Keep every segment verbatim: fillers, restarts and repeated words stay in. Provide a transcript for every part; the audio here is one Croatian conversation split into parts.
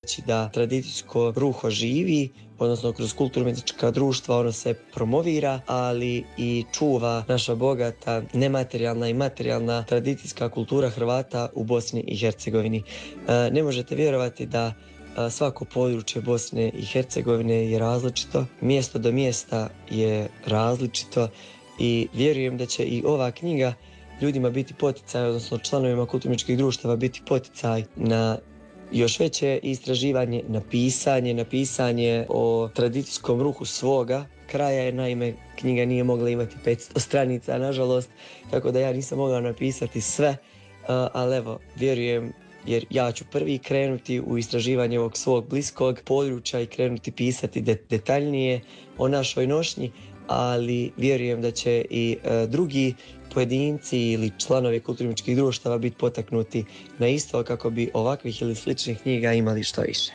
reći da tradicijsko ruho živi, odnosno kroz kulturno-umjetnička društva ono se promovira, ali i čuva naša bogata nematerijalna i materijalna tradicijska kultura Hrvata u Bosni i Hercegovini. Ne možete vjerovati da svako područje Bosne i Hercegovine je različito, mjesto do mjesta je različito i vjerujem da će i ova knjiga ljudima biti poticaj, odnosno članovima kulturno-umjetničkih društava biti poticaj na još veće istraživanje, na pisanje, na pisanje o tradicijskom ruhu svoga kraja, jer naime knjiga nije mogla imati petsto stranica, nažalost, tako da ja nisam mogao napisati sve, ali evo, vjerujem, jer ja ću prvi krenuti u istraživanje ovog svog bliskog područja i krenuti pisati de- detaljnije o našoj nošnji, ali vjerujem da će i e, drugi pojedinci ili članovi kulturno-umjetničkih društava biti potaknuti na isto kako bi ovakvih ili sličnih knjiga imali što više.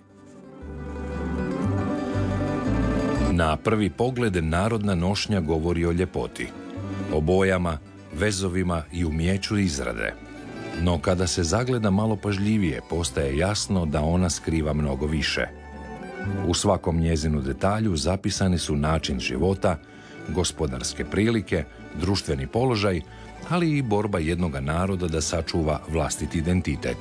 Na prvi pogled narodna nošnja govori o ljepoti, o bojama, vezovima i umjeću izrade. No kada se zagleda malo pažljivije, postaje jasno da ona skriva mnogo više. U svakom njezinu detalju zapisani su način života, gospodarske prilike, društveni položaj, ali i borba jednoga naroda da sačuva vlastiti identitet.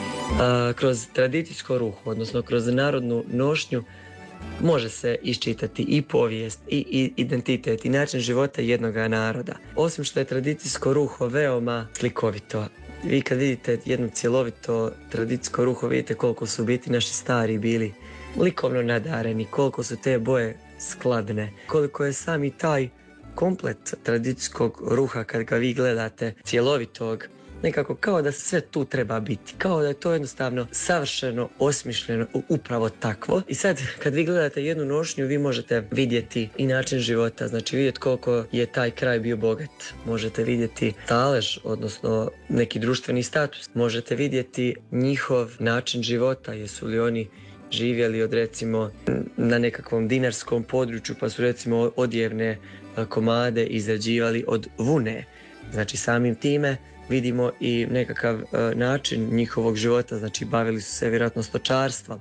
A, kroz tradicijsko ruho, odnosno kroz narodnu nošnju, može se iščitati i povijest, i, i identitet, i način života jednoga naroda. Osim što je tradicijsko ruho veoma slikovito, vi kad vidite jedno cjelovito tradicijsko ruho, vidite koliko su biti naši stari bili likovno nadareni, koliko su te boje skladne, koliko je sami taj komplet tradicijskog ruha kad ga vi gledate cjelovitog, nekako kao da sve tu treba biti, kao da je to jednostavno savršeno osmišljeno upravo takvo. I sad kad vi gledate jednu nošnju, vi možete vidjeti i način života, znači vidjeti koliko je taj kraj bio bogat, možete vidjeti stalež, odnosno neki društveni status, možete vidjeti njihov način života, jesu li oni živjeli od recimo na nekakvom dinarskom području, pa su recimo odjevne komade izrađivali od vune. Znači samim time vidimo i nekakav uh, način njihovog života, znači bavili su se vjerojatno stočarstvom,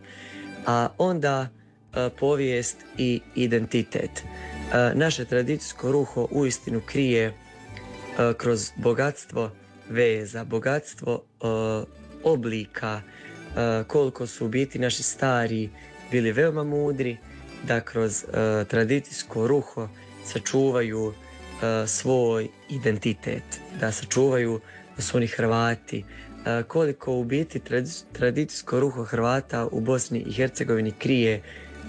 a onda uh, povijest i identitet. Uh, naše tradicijsko ruho uistinu krije uh, kroz bogatstvo veza, bogatstvo uh, oblika, uh, koliko su u biti naši stari bili veoma mudri, da kroz uh, tradicijsko ruho sačuvaju uh, svoj identitet, da sačuvaju da su oni Hrvati, uh, koliko u biti tradi- tradicijsko ruho Hrvata u Bosni i Hercegovini krije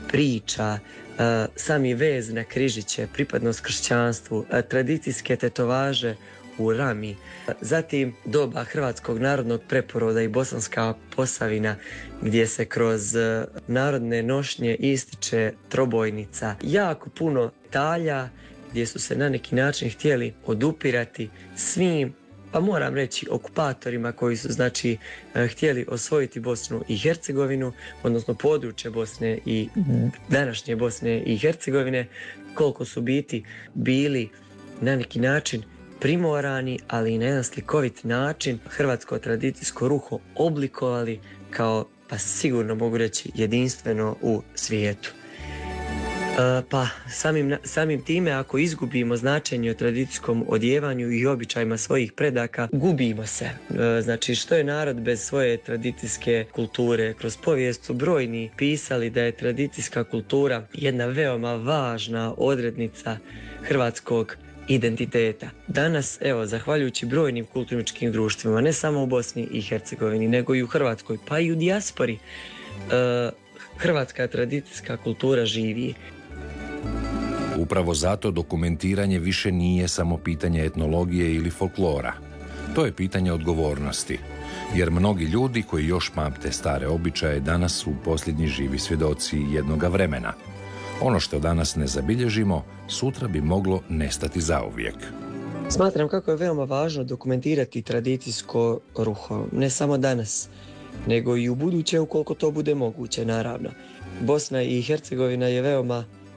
priča, uh, sami vez na križiće, pripadnost kršćanstvu, uh, tradicijske tetovaže u rami, zatim doba hrvatskog narodnog preporoda i Bosanska Posavina gdje se kroz narodne nošnje ističe trobojnica. Jako puno detalja gdje su se na neki način htjeli odupirati svim, pa moram reći, okupatorima koji su znači htjeli osvojiti Bosnu i Hercegovinu, odnosno područje Bosne i današnje Bosne i Hercegovine, koliko su biti bili na neki način primorani, ali i na jedan slikovit način hrvatsko tradicijsko ruho oblikovali kao, pa sigurno mogu reći, jedinstveno u svijetu. E, pa samim, samim time ako izgubimo značenje o tradicijskom odjevanju i običajima svojih predaka, gubimo se. E, znači što je narod bez svoje tradicijske kulture? Kroz povijest su brojni pisali da je tradicijska kultura jedna veoma važna odrednica hrvatskog identiteta. Danas, evo, zahvaljujući brojnim kulturno-umjetničkim društvima, ne samo u Bosni i Hercegovini, nego i u Hrvatskoj, pa i u dijaspori, e, hrvatska tradicijska kultura živi. Upravo zato dokumentiranje više nije samo pitanje etnologije ili folklora. To je pitanje odgovornosti, jer mnogi ljudi koji još pamte stare običaje danas su posljednji živi svjedoci jednoga vremena. Ono što danas ne zabilježimo, sutra bi moglo nestati zauvijek. Smatram kako je veoma važno dokumentirati tradicijsko ruho, ne samo danas, nego i u buduće ukoliko to bude moguće, naravno. Bosna i Hercegovina je veoma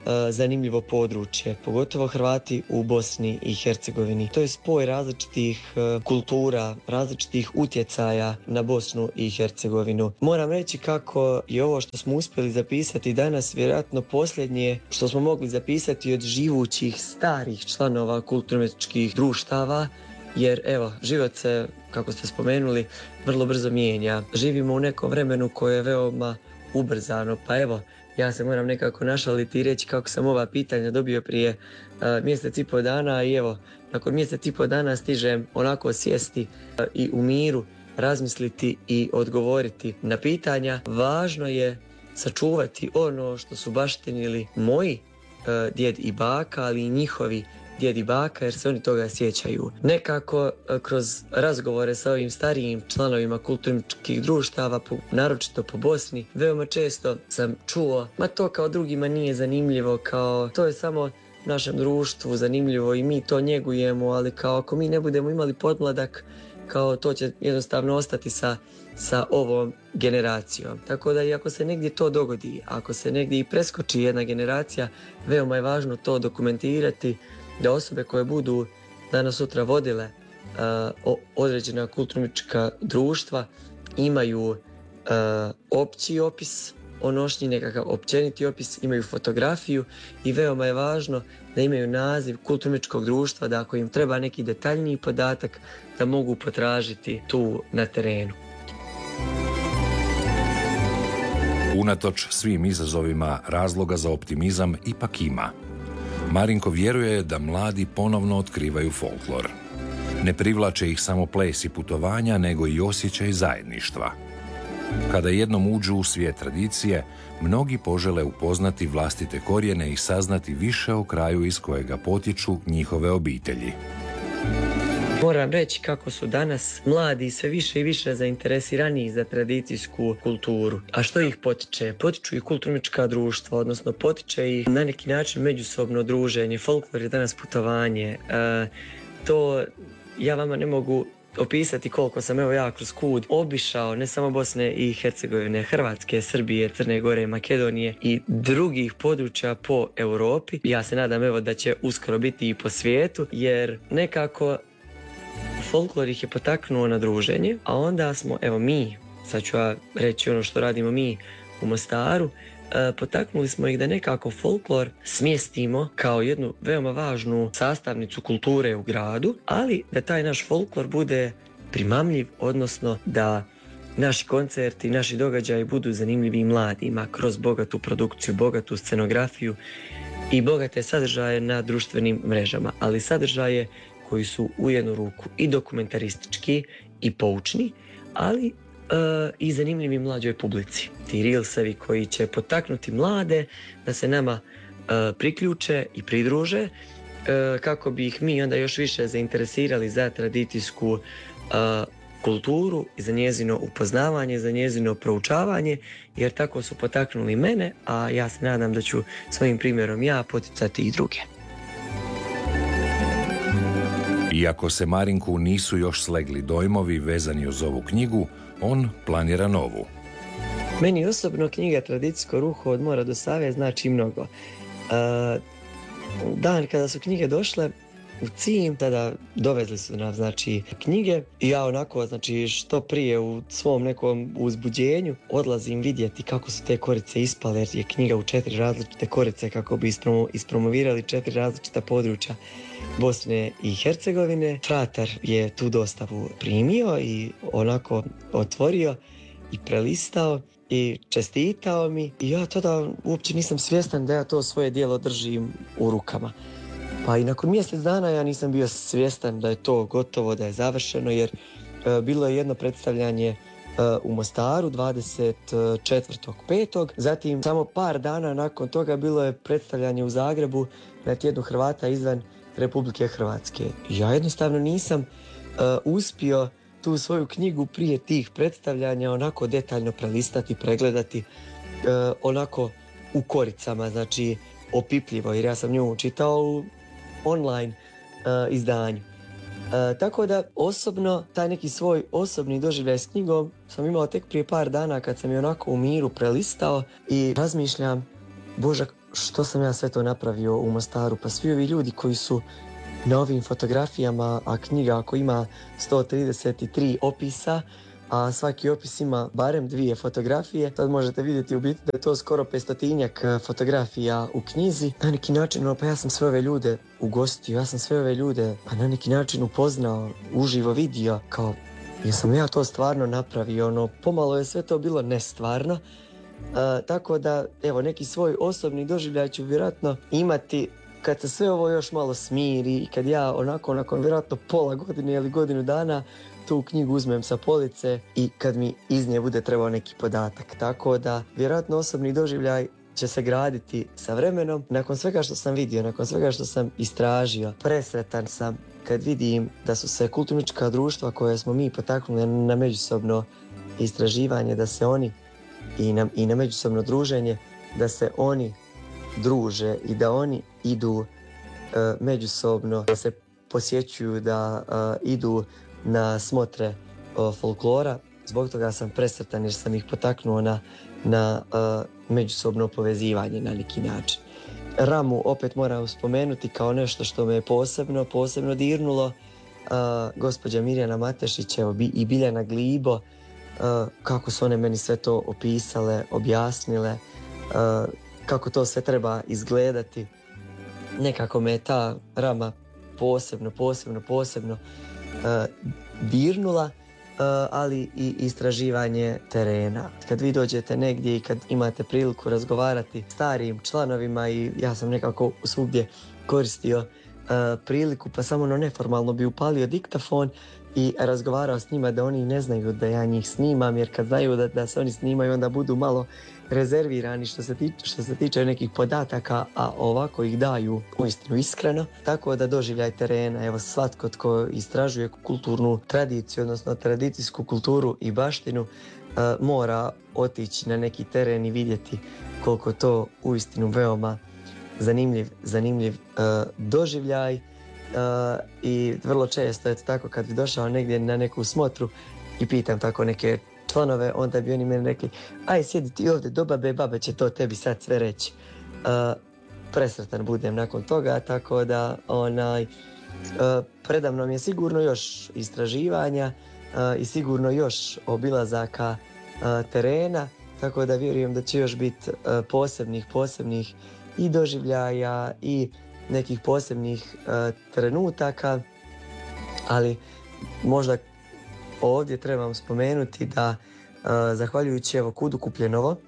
zanimljivo područje, pogotovo Hrvati u Bosni i Hercegovini. To je spoj različitih kultura, različitih utjecaja na Bosnu i Hercegovinu. Moram reći kako je ovo što smo uspjeli zapisati danas vjerojatno posljednje što smo mogli zapisati od živućih starih članova kulturno-umjetničkih društava, jer evo, život se, kako ste spomenuli, vrlo brzo mijenja. Živimo u nekom vremenu koje je veoma ubrzano, pa evo, ja se moram nekako našaliti i reći kako sam ova pitanja dobio prije uh, mjesec i pol dana i evo, nakon mjesec i pol dana stižem onako sjesti uh, i u miru razmisliti i odgovoriti na pitanja. Važno je sačuvati ono što su baštinili moji uh, djed i baka, ali i njihovi djed i baka, jer se oni toga sjećaju. Nekako kroz razgovore sa ovim starijim članovima kulturničkih društava, po, naročito po Bosni, veoma često sam čuo, ma to kao drugima nije zanimljivo, kao to je samo našem društvu zanimljivo i mi to njegujemo, ali kao ako mi ne budemo imali podmladak, kao to će jednostavno ostati sa, sa ovom generacijom. Tako da i ako se negdje to dogodi, ako se negdje i preskoči jedna generacija, veoma je važno to dokumentirati, da osobe koje budu danas sutra vodile uh, određena kulturnička društva imaju uh, opći opis o nošnji, nekakav općeniti opis, imaju fotografiju i veoma je važno da imaju naziv kulturničkog društva, da ako im treba neki detaljniji podatak da mogu potražiti tu na terenu. Unatoč svim izazovima razloga za optimizam ipak ima. Marinko vjeruje da mladi ponovno otkrivaju folklor. Ne privlače ih samo ples i putovanja, nego i osjećaj zajedništva. Kada jednom uđu u svijet tradicije, mnogi požele upoznati vlastite korijene i saznati više o kraju iz kojega potječu njihove obitelji. Moram reći kako su danas mladi sve više i više zainteresiraniji za tradicijsku kulturu. A što ih potiče? Potiču ih kulturnička društva, odnosno potiče ih na neki način međusobno druženje. Folklor je danas putovanje. E, to ja vama ne mogu opisati koliko sam evo ja kroz Kud obišao ne samo Bosne i Hercegovine, Hrvatske, Srbije, Crne Gore, Makedonije i drugih područja po Europi. Ja se nadam evo da će uskoro biti i po svijetu, jer nekako folklor ih je potaknuo na druženje, a onda smo, evo mi, sad ću ja reći ono što radimo mi u Mostaru, e, potaknuli smo ih da nekako folklor smjestimo kao jednu veoma važnu sastavnicu kulture u gradu, ali da taj naš folklor bude primamljiv, odnosno da naši koncerti, naši događaji budu zanimljivi i mladima kroz bogatu produkciju, bogatu scenografiju i bogate sadržaje na društvenim mrežama, ali sadržaje koji su u jednu ruku i dokumentaristički i poučni, ali e, i zanimljivi mlađoj publici. Ti reelsevi koji će potaknuti mlade da se nama e, priključe i pridruže e, kako bi ih mi onda još više zainteresirali za tradicijsku e, kulturu i za njezino upoznavanje, za njezino proučavanje, jer tako su potaknuli mene, a ja se nadam da ću svojim primjerom ja poticati i druge. Iako se Marinku nisu još slegli dojmovi vezani uz ovu knjigu, on planira novu. Meni osobno knjiga Tradicijsko ruho od mora do Save znači mnogo. Uh, dan kada su knjige došle u Cim, tada dovezli su nam znači knjige i ja onako znači što prije u svom nekom uzbuđenju odlazim vidjeti kako su te korice ispale, jer je knjiga u četiri različite korice kako bi ispromo, ispromovirali četiri različita područja Bosne i Hercegovine. Fratar je tu dostavu primio i onako otvorio i prelistao i čestitao mi i ja tada uopće nisam svjestan da ja to svoje djelo držim u rukama. Pa i nakon mjesec dana ja nisam bio svjestan da je to gotovo, da je završeno, jer e, bilo je jedno predstavljanje e, u Mostaru dvadeset četvrtog petog Zatim samo par dana nakon toga bilo je predstavljanje u Zagrebu na tjednu Hrvata izvan Republike Hrvatske. Ja jednostavno nisam e, uspio tu svoju knjigu prije tih predstavljanja onako detaljno prelistati, pregledati, e, onako u koricama, znači opipljivo, jer ja sam nju čitao u online uh, izdanju. Uh, tako da osobno taj neki svoj osobni doživljaj s knjigom sam imao tek prije par dana kad sam je onako u miru prelistao i razmišljam, Bože, što sam ja sve to napravio u Mostaru. Pa svi ovi ljudi koji su na ovim fotografijama, a knjiga ako ima sto trideset tri opisa, a svaki opis ima barem dvije fotografije, tad možete vidjeti u biti da je to skoro petstotinjak fotografija u knjizi. Na neki način, no, pa ja sam sve ove ljude ugostio, ja sam sve ove ljude pa na neki način upoznao, uživo vidio, kao jesam ja to stvarno napravio, ono, pomalo je sve to bilo nestvarno. Uh, tako da, evo, neki svoj osobni doživljaj ću vjerojatno imati kad se sve ovo još malo smiri i kad ja onako nakon vjerojatno pola godine ili godinu dana tu knjigu uzmem sa police i kad mi iz nje bude trebao neki podatak. Tako da vjerojatno osobni doživljaj će se graditi sa vremenom. Nakon svega što sam vidio, nakon svega što sam istražio, presretan sam kad vidim da su se kulturnička društva koje smo mi potaknuli na međusobno istraživanje, da se oni i na, i na međusobno druženje, da se oni druže i da oni idu uh, međusobno, da se posjećuju, da uh, idu na smotre uh, folklora. Zbog toga sam presretan jer sam ih potaknuo na, na uh, međusobno povezivanje na neki način. Ramu opet moram spomenuti kao nešto što me je posebno, posebno dirnulo. Uh, gospođa Mirjana Matešić i Biljana Glibo, uh, kako su one meni sve to opisale, objasnile, uh, kako to sve treba izgledati. Nekako me je ta Rama posebno, posebno, posebno uh, dirnula, uh, ali i istraživanje terena. Kad vi dođete negdje i kad imate priliku razgovarati s starijim članovima, i ja sam nekako svugdje koristio uh, priliku, pa samo no neformalno bi upalio diktafon i razgovarao s njima, da oni ne znaju da ja njih snimam, jer kad znaju da, da se oni snimaju, onda budu malo rezervirani što se, tiče, što se tiče nekih podataka, a ovako ih daju uistinu iskreno. Tako da doživljaj terena, evo, svatko tko istražuje kulturnu tradiciju, odnosno tradicijsku kulturu i baštinu, uh, mora otići na neki teren i vidjeti koliko to uistinu veoma zanimljiv, zanimljiv uh, doživljaj. Uh, i vrlo često je to tako, kad bi došao negdje na neku smotru i pitam tako neke članove, onda bi oni meni rekli: aj, sjedi ti ovdje do babe, baba će to tebi sad sve reći. Uh, presretan budem nakon toga, tako da onaj, uh, predamnom je sigurno još istraživanja uh, i sigurno još obilazaka uh, terena, tako da vjerujem da će još biti uh, posebnih, posebnih i doživljaja i nekih posebnih uh, trenutaka, ali možda ovdje trebam spomenuti da uh, zahvaljujući evo Kudu Kupljenovo uh,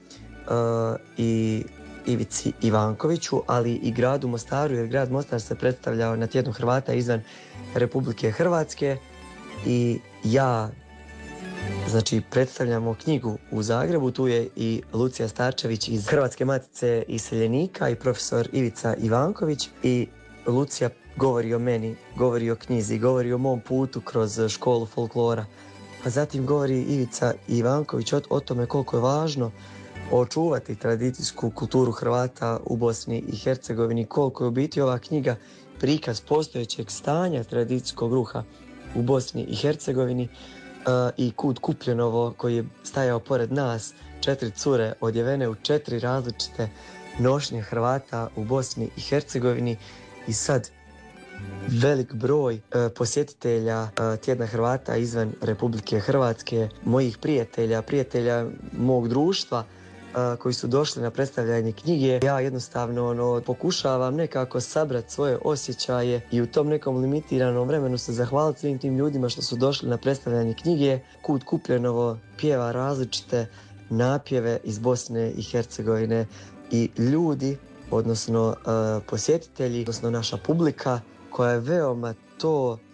i Ivici Ivankoviću, ali i gradu Mostaru, jer grad Mostar se predstavljao na tjednu Hrvata izvan Republike Hrvatske, i ja znači predstavljamo knjigu u Zagrebu. Tu je i Lucija Starčević iz Hrvatske matice iseljenika i profesor Ivica Ivanković, i Lucija govori o meni, govori o knjizi, govori o mom putu kroz školu folklora. Pa zatim govori Ivica Ivanković o, o tome koliko je važno očuvati tradicijsku kulturu Hrvata u Bosni i Hercegovini, koliko je u biti ova knjiga prikaz postojećeg stanja tradicijskog ruha u Bosni i Hercegovini. Uh, i Kud Kupljenovo koji je stajao pored nas, četiri cure odjevene u četiri različite nošnje Hrvata u Bosni i Hercegovini, i sad velik broj uh, posjetitelja uh, tjedna Hrvata izvan Republike Hrvatske, mojih prijatelja, prijatelja mog društva, Uh, koji su došli na predstavljanje knjige. Ja jednostavno ono, pokušavam nekako sabrati svoje osjećaje i u tom nekom limitiranom vremenu se zahvaliti svim tim ljudima što su došli na predstavljanje knjige. Kud Kupljenovo pjeva različite napjeve iz Bosne i Hercegovine, i ljudi, odnosno uh, posjetitelji, odnosno naša publika, koja je veoma to uh,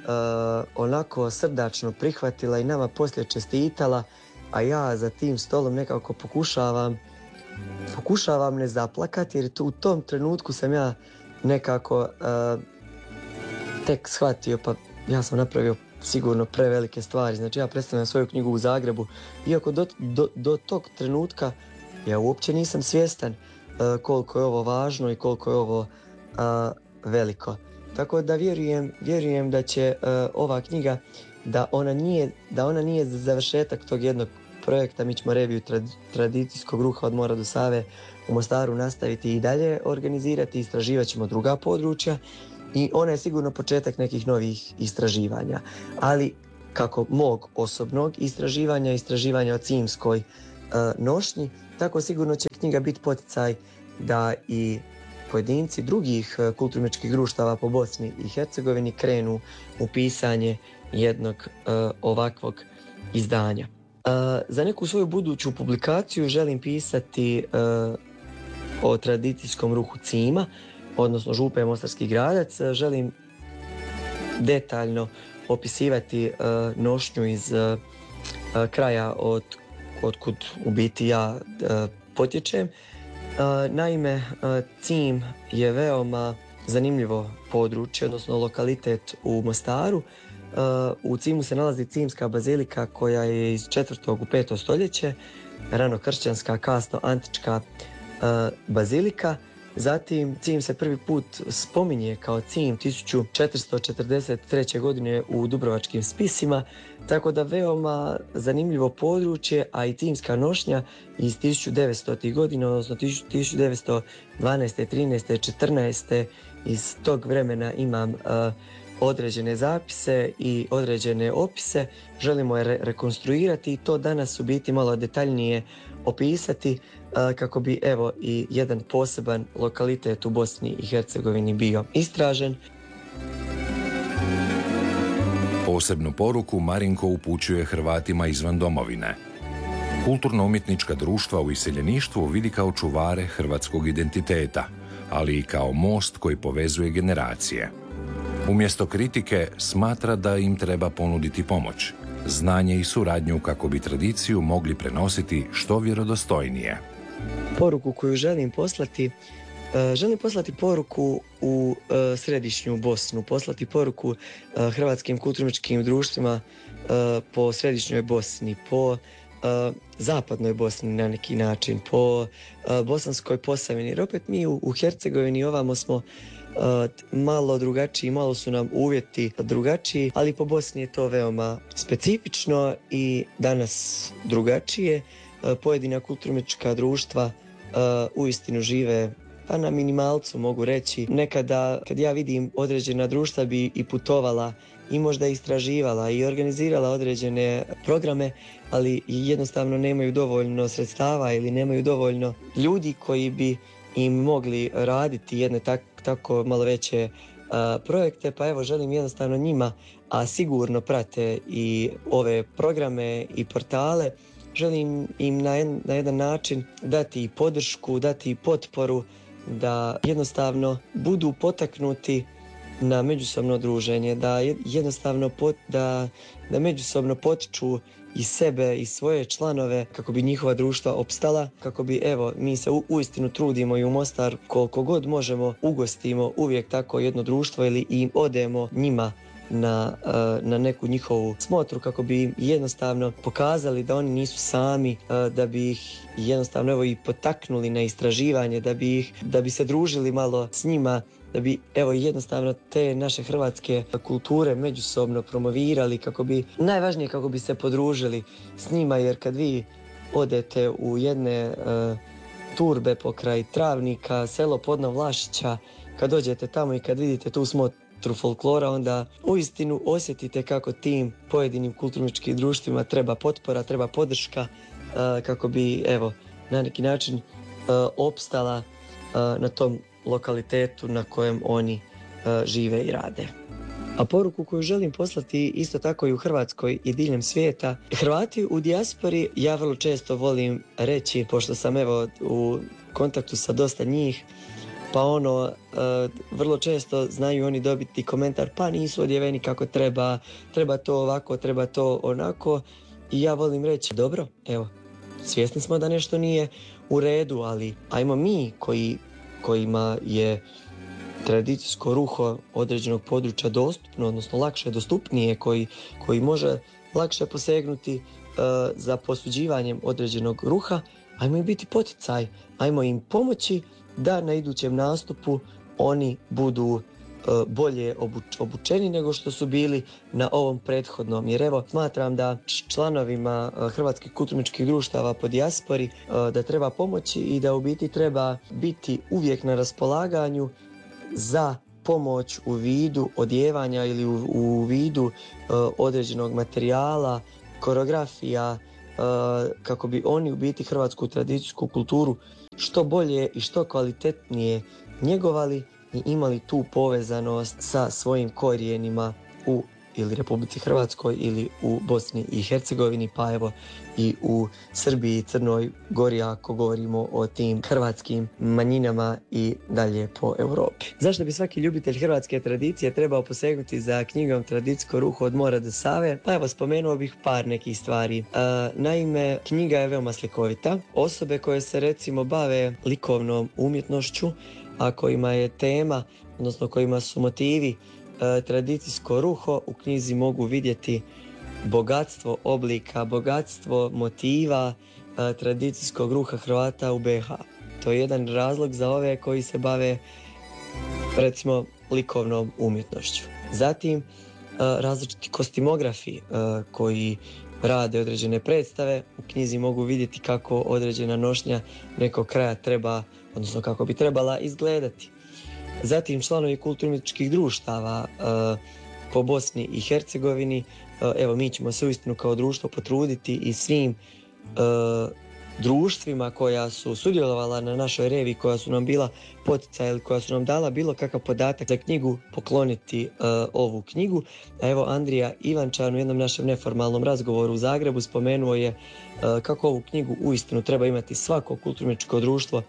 onako srdačno prihvatila i nama poslije čestitala, a ja za tim stolom nekako pokušavam pokušavam ne zaplakati, jer to, u tom trenutku sam ja nekako uh, tek shvatio, pa ja sam napravio sigurno prevelike stvari. Znači ja predstavljam svoju knjigu u Zagrebu, iako do, do, do tog trenutka ja uopće nisam svjestan uh, koliko je ovo važno i koliko je ovo uh, veliko. Tako da vjerujem, vjerujem da će uh, ova knjiga, da ona nije, da ona nije za završetak tog jednog projekta mi ćemo reviju trad- tradicijskog ruha od mora do Save u Mostaru nastaviti i dalje organizirati, istraživat ćemo druga područja i ona je sigurno početak nekih novih istraživanja. Ali kako mog osobnog istraživanja, istraživanja o cimskoj uh, nošnji, tako sigurno će knjiga biti poticaj da i pojedinci drugih uh, kulturno-umjetničkih društava po Bosni i Hercegovini krenu u pisanje jednog uh, ovakvog izdanja. Uh, za neku svoju buduću publikaciju želim pisati uh, o tradicijskom ruhu Cima, odnosno Župe Mostarski Gradac. Želim detaljno opisivati uh, nošnju iz uh, kraja od, od kud u biti ja uh, potječem. Uh, naime, uh, Cim je veoma zanimljivo područje, odnosno lokalitet u Mostaru. Uh, u Cimu se nalazi Cimska bazilika koja je iz četvrtog u peto stoljeće, ranokršćanska, kasno antička uh, bazilika. Zatim Cim se prvi put spominje kao Cim tisuću četiristo četrdeset treće. godine u dubrovačkim spisima, tako da veoma zanimljivo područje, a i cimska nošnja iz tisuću devetstotih. godina, odnosno tisuću devetsto dvanaeste. trinaeste. četrnaeste. iz tog vremena imam uh, određene zapise i određene opise. Želimo je re- rekonstruirati i to danas u biti malo detaljnije opisati uh, kako bi evo i jedan poseban lokalitet u Bosni i Hercegovini bio istražen. Posebnu poruku Marinko upućuje Hrvatima izvan domovine. Kulturno-umjetnička društva u iseljeništvu vidi kao čuvare hrvatskog identiteta, ali i kao most koji povezuje generacije. Umjesto kritike smatra da im treba ponuditi pomoć, znanje i suradnju kako bi tradiciju mogli prenositi što vjerodostojnije. Poruku koju želim poslati, želim poslati poruku u središnju Bosnu, poslati poruku hrvatskim kulturno-umjetničkim društvima po središnjoj Bosni, po zapadnoj Bosni na neki način, po Bosanskoj Posavini. Jer opet mi u Hercegovini ovamo smo Uh, malo drugačiji, malo su nam uvjeti drugačiji, ali po Bosni je to veoma specifično i danas drugačije. Uh, pojedina kulturno-umjetnička društva uh, uistinu žive pa na minimalcu, mogu reći. Nekada kad ja vidim određena društva bi i putovala i možda istraživala i organizirala određene programe, ali jednostavno nemaju dovoljno sredstava ili nemaju dovoljno ljudi koji bi im mogli raditi jedne tak, tako malo veće uh, projekte, pa evo želim jednostavno njima, a sigurno prate i ove programe i portale, želim im na, en, na jedan način dati i podršku, dati i potporu da jednostavno budu potaknuti na međusobno druženje, da jednostavno pot, da, da međusobno potiču i sebe i svoje članove kako bi njihova društva opstala, kako bi evo mi se u, uistinu trudimo i u Mostar koliko god možemo ugostimo uvijek tako jedno društvo ili im odemo njima na, na neku njihovu smotru kako bi im jednostavno pokazali da oni nisu sami, da bi ih jednostavno evo i potaknuli na istraživanje, da bi ih, da bi se družili malo s njima, da bi evo jednostavno te naše hrvatske kulture međusobno promovirali, kako bi, najvažnije kako bi se podružili s njima, jer kad vi odete u jedne uh, turbe pokraj Travnika, selo Podno Vlašića, kad dođete tamo i kad vidite tu smotru folklora, onda uistinu osjetite kako tim pojedinim kulturno-umjetničkim društvima treba potpora, treba podrška uh, kako bi evo na neki način uh, opstala uh, na tom lokalitetu na kojem oni uh, žive i rade. A poruku koju želim poslati isto tako i u Hrvatskoj i diljem svijeta. Hrvati u dijaspori, ja vrlo često volim reći, pošto sam evo u kontaktu sa dosta njih, pa ono, uh, vrlo često znaju oni dobiti komentar, pa nisu odjeveni kako treba, treba to ovako, treba to onako. I ja volim reći, dobro, evo, svjesni smo da nešto nije u redu, ali ajmo mi koji kojima je tradicijsko ruho određenog područja dostupno, odnosno lakše dostupnije, koji, koji može lakše posegnuti uh, za posuđivanjem određenog ruha, ajmo im biti poticaj, ajmo im pomoći da na idućem nastupu oni budu bolje obuč, obučeni nego što su bili na ovom prethodnom. Jer evo, smatram da članovima hrvatskih kulturno-umjetničkih društava po dijaspori da treba pomoći i da u biti treba biti uvijek na raspolaganju za pomoć u vidu odjevanja ili u, u vidu uh, određenog materijala, koreografija, uh, kako bi oni u biti hrvatsku tradicijsku kulturu što bolje i što kvalitetnije njegovali i imali tu povezanost sa svojim korijenima u ili Republici Hrvatskoj ili u Bosni i Hercegovini, pa evo i u Srbiji i Crnoj Gori ako govorimo o tim hrvatskim manjinama i dalje po Europi. Zašto bi svaki ljubitelj hrvatske tradicije trebao posegnuti za knjigom Tradicijsko ruho od mora do Save? Pa evo, spomenuo bih par nekih stvari. E, naime, knjiga je veoma slikovita. Osobe koje se recimo bave likovnom umjetnošću, a kojima je tema, odnosno kojima su motivi e, tradicijsko ruho, u knjizi mogu vidjeti bogatstvo oblika, bogatstvo motiva e, tradicijskog ruha Hrvata u be ha. To je jedan razlog za ove koji se bave recimo likovnom umjetnošću. Zatim e, različiti kostimografi e, koji rade određene predstave, u knjizi mogu vidjeti kako određena nošnja nekog kraja treba, odnosno kako bi trebala izgledati. Zatim članovi kulturno-umjetničkih društava e, po Bosni i Hercegovini, e, evo mi ćemo se uistinu kao društvo potruditi i svim e, društvima koja su sudjelovala na našoj revi, koja su nam bila poticaj ili koja su nam dala bilo kakav podatak za knjigu, pokloniti e, ovu knjigu. A evo Andrija Ivančan u jednom našem neformalnom razgovoru u Zagrebu spomenuo je e, kako ovu knjigu uistinu treba imati svako kulturno-umjetničko društvo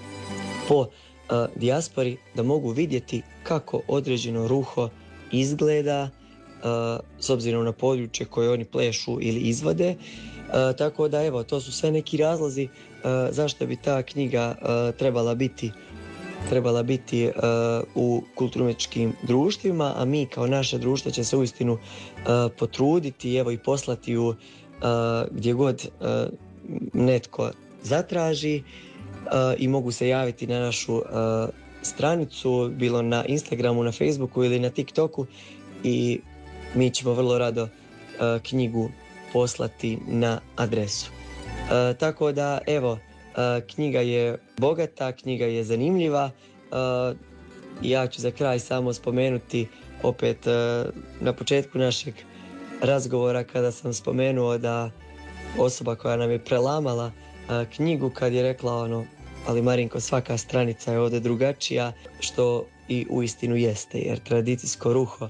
po e, dijaspori, da mogu vidjeti kako određeno ruho izgleda e, s obzirom na područje koje oni plešu ili izvode. E, tako da evo, to su sve neki razlozi e, zašto bi ta knjiga e, trebala biti trebala biti e, u kulturno-umjetničkim društvima, a mi kao naše društvo će se uistinu e, potruditi evo i poslati ju e, gdje god e, netko zatraži. Uh, i mogu se javiti na našu uh, stranicu, bilo na Instagramu, na Facebooku ili na TikToku, i mi ćemo vrlo rado uh, knjigu poslati na adresu. Uh, tako da evo, uh, knjiga je bogata, knjiga je zanimljiva. Uh, ja ću za kraj samo spomenuti opet uh, na početku našeg razgovora kada sam spomenuo da osoba koja nam je prelamala knjigu kad je rekla ono, ali Marinko, svaka stranica je ovdje drugačija, što i uistinu jeste, jer tradicijsko ruho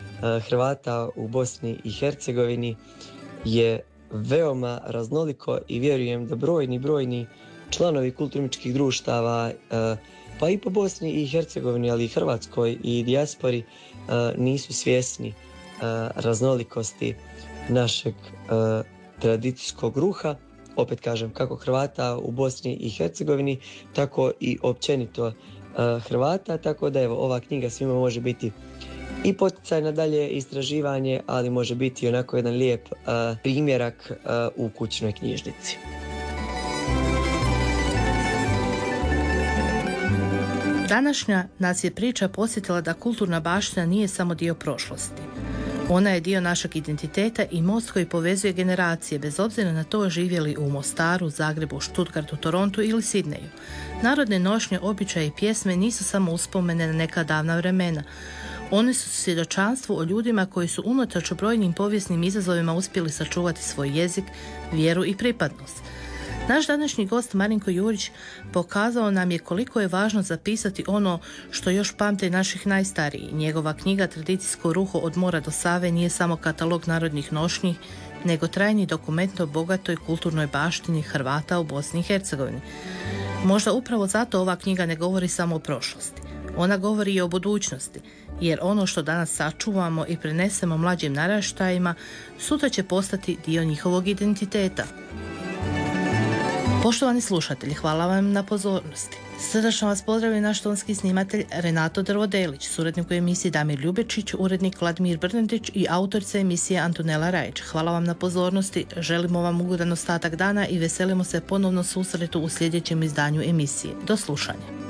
Hrvata u Bosni i Hercegovini je veoma raznoliko i vjerujem da brojni, brojni članovi kulturno-umjetničkih društava, pa i po Bosni i Hercegovini, ali i Hrvatskoj i dijaspori, nisu svjesni raznolikosti našeg tradicijskog ruha. Opet kažem, kako Hrvata u Bosni i Hercegovini, tako i općenito uh, Hrvata, tako da evo, ova knjiga svima može biti i poticaj na dalje istraživanje, ali može biti onako jedan lijep uh, primjerak uh, u kućnoj knjižnici. Današnja nas je priča podsjetila da kulturna baština nije samo dio prošlosti. Ona je dio našeg identiteta i most koji povezuje generacije, bez obzira na to živjeli u Mostaru, Zagrebu, Stuttgartu, Torontu ili Sidneju. Narodne nošnje, običaje i pjesme nisu samo uspomene na neka davna vremena. One su svjedočanstvo o ljudima koji su unatoč brojnim povijesnim izazovima uspjeli sačuvati svoj jezik, vjeru i pripadnost. Naš današnji gost Marinko Jurić pokazao nam je koliko je važno zapisati ono što još pamte naših najstarijih. Njegova knjiga Tradicijsko ruho od mora do Save nije samo katalog narodnih nošnji, nego trajni dokument o bogatoj kulturnoj baštini Hrvata u Bosni i Hercegovini. Možda upravo zato ova knjiga ne govori samo o prošlosti. Ona govori i o budućnosti, jer ono što danas sačuvamo i prenesemo mlađim naraštajima, sutra će postati dio njihovog identiteta. Poštovani slušatelji, hvala vam na pozornosti. Srdačno vas pozdravlja naš tonski snimatelj Renato Drvodelić, suradnik u emisiji Damir Ljubečić, urednik Vladimir Brnetić i autorica emisije Antonela Rajić. Hvala vam na pozornosti, želimo vam ugodan ostatak dana i veselimo se ponovno susretu u sljedećem izdanju emisije. Do slušanja.